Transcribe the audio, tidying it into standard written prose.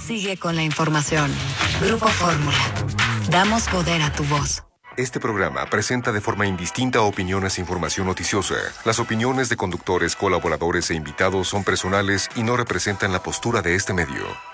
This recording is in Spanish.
Sigue con la información. Grupo Fórmula. Damos poder a tu voz. Este programa presenta de forma indistinta opiniones e información noticiosa. Las opiniones de conductores, colaboradores e invitados son personales y no representan la postura de este medio.